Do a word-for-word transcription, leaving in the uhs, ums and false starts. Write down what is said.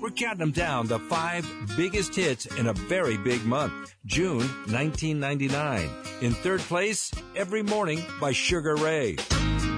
We're counting them down, the five biggest hits in a very big month, June nineteen ninety-nine. In third place, Every Morning by Sugar Ray.